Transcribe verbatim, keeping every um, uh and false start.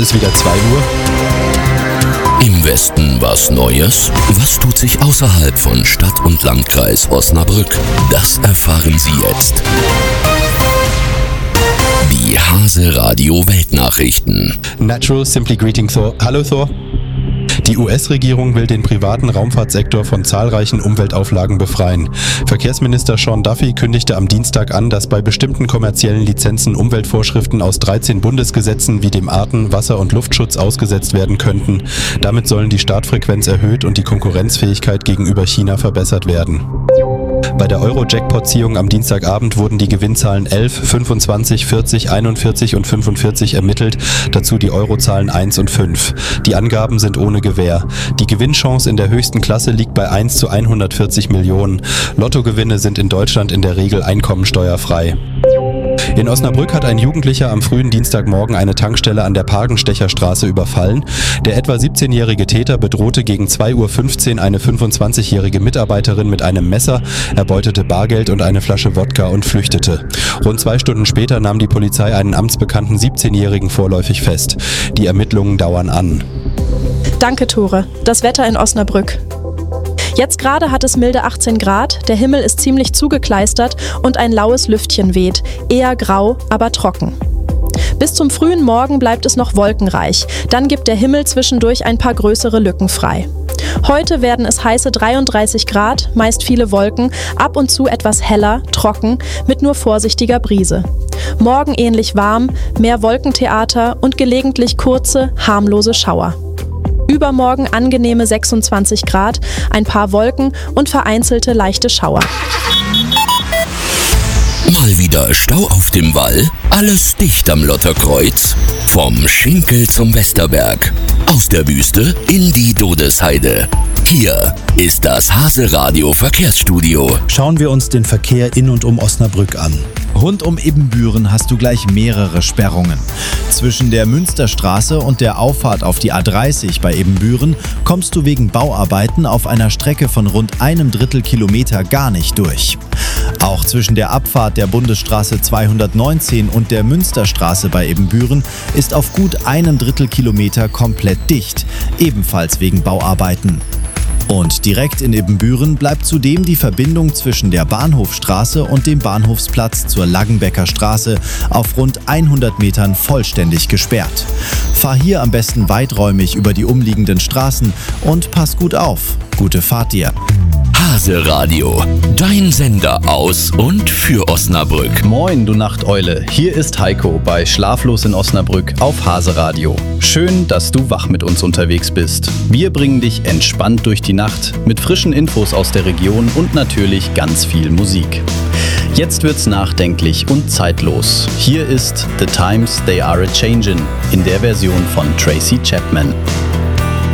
ist wieder zwei Uhr. Im Westen was Neues? Was tut sich außerhalb von Stadt und Landkreis Osnabrück? Das erfahren Sie jetzt. Die Hase Radio Weltnachrichten. Natural Simply Greeting Thor. Hallo Thor. Die U S-Regierung will den privaten Raumfahrtsektor von zahlreichen Umweltauflagen befreien. Verkehrsminister Sean Duffy kündigte am Dienstag an, dass bei bestimmten kommerziellen Lizenzen Umweltvorschriften aus dreizehn Bundesgesetzen wie dem Arten-, Wasser- und Luftschutz ausgesetzt werden könnten. Damit sollen die Startfrequenz erhöht und die Konkurrenzfähigkeit gegenüber China verbessert werden. Bei der Euro-Jackpot-Ziehung am Dienstagabend wurden die Gewinnzahlen elf, fünfundzwanzig, vierzig, einundvierzig und fünfundvierzig ermittelt, dazu die Eurozahlen eins und fünf. Die Angaben sind ohne Gewähr. Die Gewinnchance in der höchsten Klasse liegt bei eins zu hundertvierzig Millionen. Lottogewinne sind in Deutschland in der Regel einkommensteuerfrei. In Osnabrück hat ein Jugendlicher am frühen Dienstagmorgen eine Tankstelle an der Pargenstecherstraße überfallen. Der etwa siebzehnjährige Täter bedrohte gegen zwei Uhr fünfzehn eine fünfundzwanzigjährige Mitarbeiterin mit einem Messer, erbeutete Bargeld und eine Flasche Wodka und flüchtete. Rund zwei Stunden später nahm die Polizei einen amtsbekannten siebzehnjährigen vorläufig fest. Die Ermittlungen dauern an. Danke, Tore. Das Wetter in Osnabrück. Jetzt gerade hat es milde achtzehn Grad, der Himmel ist ziemlich zugekleistert und ein laues Lüftchen weht, eher grau, aber trocken. Bis zum frühen Morgen bleibt es noch wolkenreich, dann gibt der Himmel zwischendurch ein paar größere Lücken frei. Heute werden es heiße dreiunddreißig Grad, meist viele Wolken, ab und zu etwas heller, trocken, mit nur vorsichtiger Brise. Morgen ähnlich warm, mehr Wolkentheater und gelegentlich kurze, harmlose Schauer. Übermorgen angenehme sechsundzwanzig Grad, ein paar Wolken und vereinzelte leichte Schauer. Mal wieder Stau auf dem Wall? Alles dicht am Lotterkreuz? Vom Schinkel zum Westerberg. Aus der Wüste in die Dodesheide. Hier ist das Hase Radio Verkehrsstudio. Schauen wir uns den Verkehr in und um Osnabrück an. Rund um Ibbenbüren hast du gleich mehrere Sperrungen. Zwischen der Münsterstraße und der Auffahrt auf die A dreißig bei Ibbenbüren kommst du wegen Bauarbeiten auf einer Strecke von rund einem Drittel Kilometer gar nicht durch. Auch zwischen der Abfahrt der Bundesstraße zweihundertneunzehn und der Münsterstraße bei Ibbenbüren ist auf gut einem Drittel Kilometer komplett dicht, ebenfalls wegen Bauarbeiten. Und direkt in Ibbenbüren bleibt zudem die Verbindung zwischen der Bahnhofstraße und dem Bahnhofsplatz zur Laggenbecker Straße auf rund hundert Metern vollständig gesperrt. Fahr hier am besten weiträumig über die umliegenden Straßen und pass gut auf. Gute Fahrt dir. Hase Radio, dein Sender aus und für Osnabrück. Moin, du Nachteule. Hier ist Heiko bei Schlaflos in Osnabrück auf Hase Radio. Schön, dass du wach mit uns unterwegs bist. Wir bringen dich entspannt durch die Nacht mit frischen Infos aus der Region und natürlich ganz viel Musik. Jetzt wird's nachdenklich und zeitlos. Hier ist The Times They Are A-Changin' in der Version von Tracy Chapman.